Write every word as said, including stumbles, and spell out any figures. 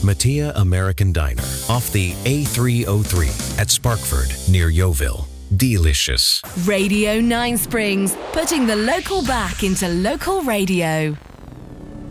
Matia American Diner, off the A three oh three at Sparkford, near Yeovil. Delicious. Radio Nine Springs, putting the local back into local radio.